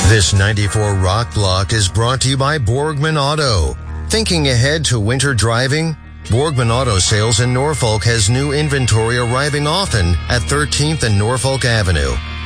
This 94 Rock Block is brought to you by Borgman Auto. Thinking ahead to winter driving? Borgman Auto Sales in Norfolk has new inventory arriving often at 13th and Norfolk Avenue.